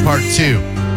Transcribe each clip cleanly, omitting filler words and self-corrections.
Part 2.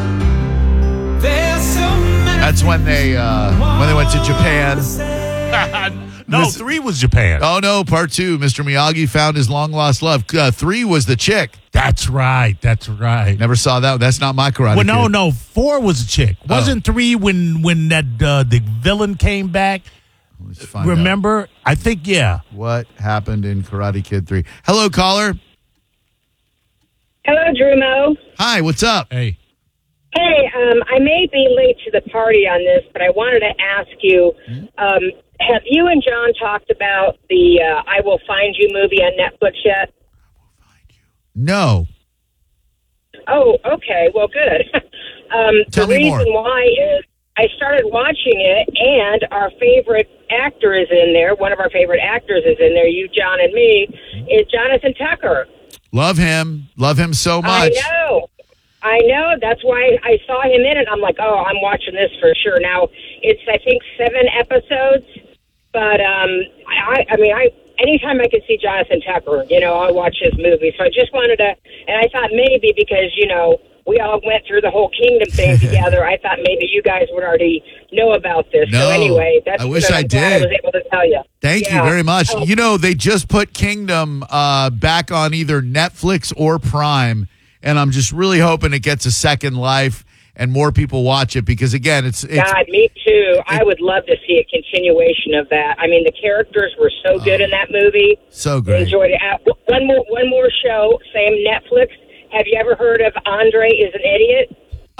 That's when they went to Japan. No, 3 was Japan. Oh, no, Part 2. Mr. Miyagi found his long-lost love. 3 was the chick. That's right. Never saw that. That's not my Karate Kid. No. 4 was a chick. Wasn't 3 when that the villain came back? Let's find Remember? out. I think, yeah. What happened in Karate Kid 3? Hello, caller. Hello, Drumo. Hi, what's up? Hey. Hey, I may be late to the party on this, but I wanted to ask you, have you and John talked about the I Will Find You movie on Netflix yet? No. Oh, okay. Well, good. Tell me more. The reason why is I started watching it, and our favorite actor is in there. One of our favorite actors is in there, you, John, and me, is Jonathan Tucker. Love him. Love him so much. I know. That's why I saw him in it. I'm like, oh, I'm watching this for sure. Now, it's, I think, 7 episodes. But, I mean, anytime I can see Jonathan Tucker, I watch his movie. So I just wanted to, and I thought maybe because, we all went through the whole Kingdom thing together, I thought maybe you guys would already know about this. No, so anyway, that's I wish I did. I was able to tell you. Thank you very much. They just put Kingdom back on either Netflix or Prime, and I'm just really hoping it gets a second life and more people watch it because, again, it's God, me too. I would love to see a continuation of that. I mean, the characters were so good in that movie. So great. Enjoyed it. One more show, same Netflix. Have you ever heard of Andre is an Idiot?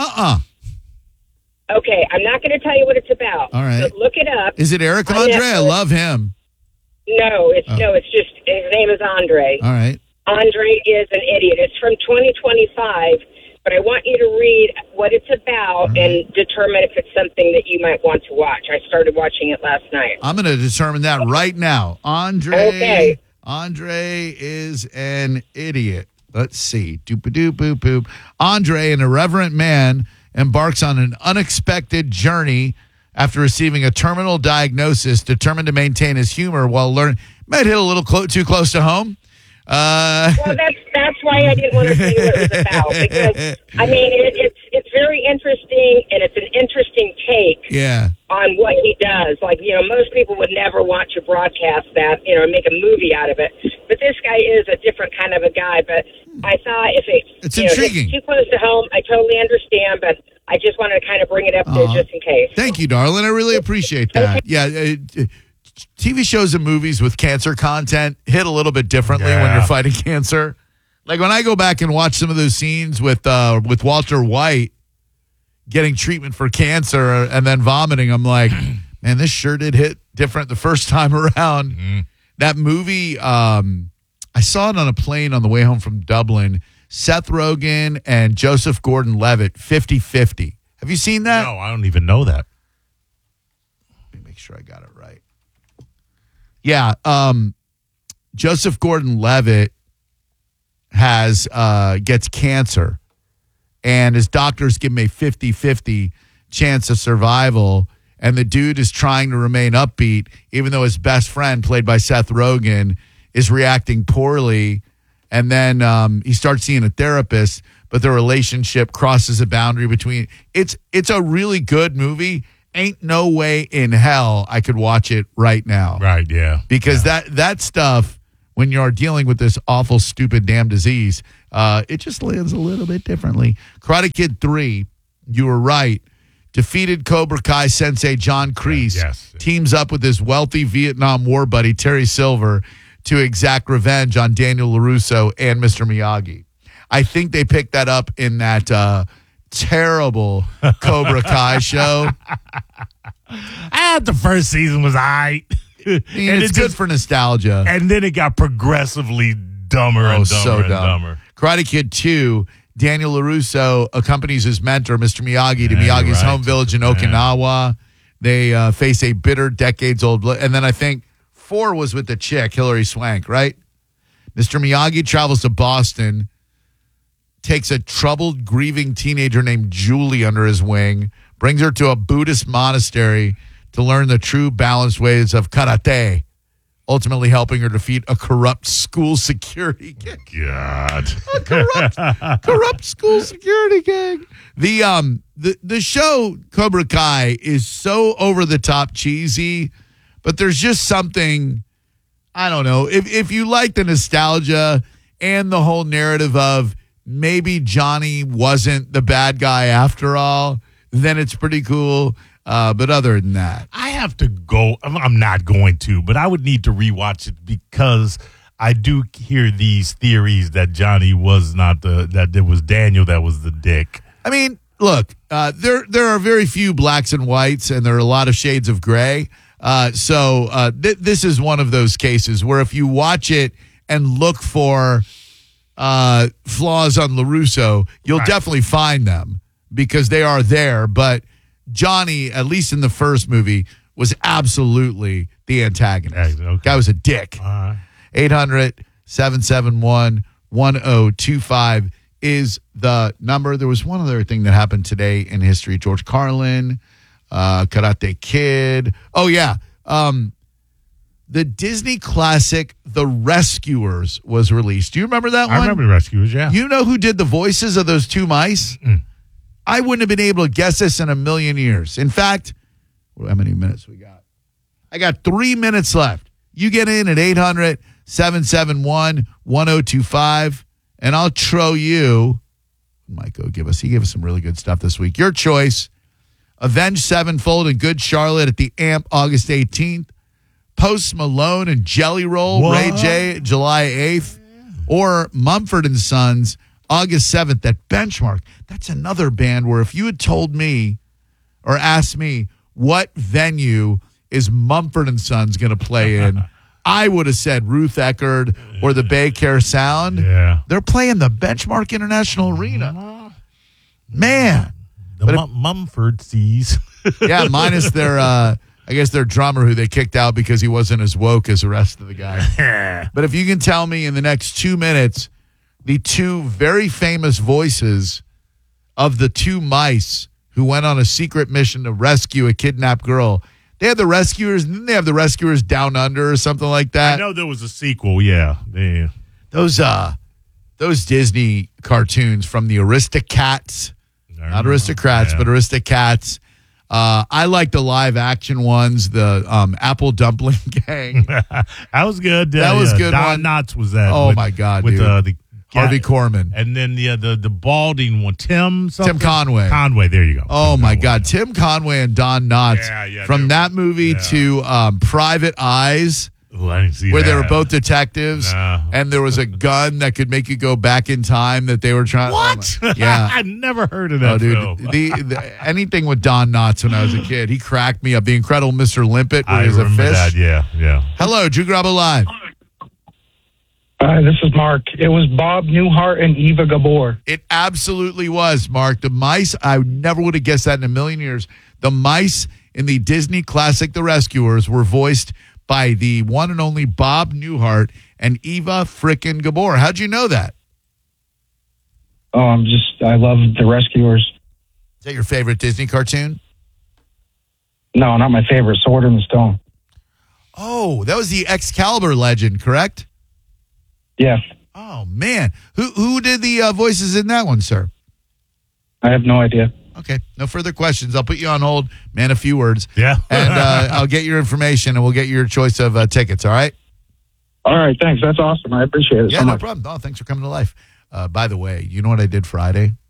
Okay, I'm not going to tell you what it's about. All right. But look it up. Is it Eric Andre? Netflix. I love him. No, it's just his name is Andre. All right. Andre is an Idiot. It's from 2025, but I want you to read what it's about and determine if it's something that you might want to watch. I started watching it last night. I'm going to determine that right now. Andre is an idiot. Let's see. Doop-a-doop-boop-boop. Andre, an irreverent man, embarks on an unexpected journey after receiving a terminal diagnosis, determined to maintain his humor while learning. Might hit a little too close to home. Well, that's why I didn't want to say what it was about. Because, I mean, it's very interesting, and it's an interesting take on what he does. Like, most people would never want to broadcast that, make a movie out of it. But this guy is a different kind of a guy. But I thought if it's intriguing. It's too close to home, I totally understand. But I just wanted to kind of bring it up there just in case. Thank you, darling. I really appreciate that. Yeah. TV shows and movies with cancer content hit a little bit differently when you're fighting cancer. Like when I go back and watch some of those scenes with Walter White getting treatment for cancer and then vomiting, I'm like, man, this sure did hit different the first time around. Mm-hmm. That movie, I saw it on a plane on the way home from Dublin. Seth Rogen and Joseph Gordon-Levitt, 50-50. Have you seen that? No, I don't even know that. Let me make sure I got it right. Yeah, Joseph Gordon-Levitt gets cancer, and his doctors give him a 50-50 chance of survival, and the dude is trying to remain upbeat, even though his best friend, played by Seth Rogen, is reacting poorly, and then he starts seeing a therapist, but the relationship crosses a boundary between... It's a really good movie. Ain't no way in hell I could watch it right now. Right, yeah. Because that stuff, when you're dealing with this awful, stupid, damn disease, it just lands a little bit differently. Karate Kid 3, you were right. Defeated Cobra Kai sensei John Kreese teams up with his wealthy Vietnam War buddy Terry Silver to exact revenge on Daniel LaRusso and Mr. Miyagi. I think they picked that up in that... terrible Cobra Kai show. The first season was all right. And it's good for nostalgia. And then it got progressively dumber and dumber. Karate Kid 2, Daniel LaRusso accompanies his mentor, Mr. Miyagi, to Miyagi's home village in Okinawa. They face a bitter, decades-old... And then I think 4 was with the chick, Hilary Swank, right? Mr. Miyagi travels to Boston, takes a troubled, grieving teenager named Julie under his wing, brings her to a Buddhist monastery to learn the true balanced ways of karate. ultimately helping her defeat a corrupt school security gang. God. Corrupt school security gang. The show Cobra Kai is so over the top cheesy, but there's just something, I don't know. If you like the nostalgia and the whole narrative of maybe Johnny wasn't the bad guy after all, then it's pretty cool. But other than that, I have to go. I'm not going to, but I would need to rewatch it because I do hear these theories that Johnny was not that it was Daniel that was the dick. I mean, look, there are very few blacks and whites, and there are a lot of shades of gray. So this is one of those cases where if you watch it and look for flaws on LaRusso, you'll definitely find them because they are there. But Johnny, at least in the first movie, was absolutely the antagonist. Okay. Guy was a dick. 800-771-1025 is the number. There was one other thing that happened today in history. George Carlin, Karate Kid. Oh, yeah. The Disney classic The Rescuers was released. Do you remember that one? I remember The Rescuers, yeah. You know who did the voices of those two mice? I wouldn't have been able to guess this in a million years. In fact, how many minutes we got? I got 3 minutes left. You get in at 800-771-1025, and I'll throw you. Mike, he gave us some really good stuff this week. Your choice, Avenged Sevenfold and Good Charlotte at the AMP August 18th, Post Malone and Jelly Roll, Ray J, July 8th, or Mumford & Sons, August 7th at Benchmark. That's another band where if you had told me or asked me what venue is Mumford & Sons going to play in, I would have said Ruth Eckerd or the Bay Care Sound. Yeah. They're playing the Benchmark International Arena. Man. The Mumford Seas. Yeah, minus their, I guess their drummer who they kicked out because he wasn't as woke as the rest of the guys. But if you can tell me in the next 2 minutes the two very famous voices of the two mice who went on a secret mission to rescue a kidnapped girl. They had the Rescuers, and then they have the Rescuers Down Under or something like that. I know there was a sequel, yeah. Those Disney cartoons from the Aristocats, not Aristocrats, but Aristocats. I like the live action ones, the Apple Dumpling Gang. That was good. That was good. Don Knotts was that. Oh, my God, with dude. The Harvey Korman. And then the balding one, Tim Conway. Conway, there you go. Oh, my God. Tim Conway and Don Knotts. From that movie to Private Eyes. Ooh, I didn't see where that. they were both detectives, and there was a gun that could make you go back in time that they were trying. What? Yeah, I never heard of that. Dude, film. Anything with Don Knotts when I was a kid, he cracked me up. The Incredible Mr. Limpet, where I he's a remember fish. that. Yeah. Hello, Drew Grabo Live. This is Mark. It was Bob Newhart and Eva Gabor. It absolutely was, Mark. The mice, I never would have guessed that in a million years. The mice in the Disney classic The Rescuers were voiced by the one and only Bob Newhart and Eva frickin' Gabor. How'd you know that? Oh, I love The Rescuers. Is that your favorite Disney cartoon? No, not my favorite. Sword in the Stone. Oh, that was the Excalibur legend, correct? Yeah. Oh, man. Who did the voices in that one, sir? I have no idea. Okay, no further questions. I'll put you on hold. Man, a few words. Yeah. And I'll get your information, and we'll get your choice of tickets, all right? All right, thanks. That's awesome. I appreciate it Yeah, so no much. problem. Oh, thanks for coming to life. By the way, you know what I did Friday?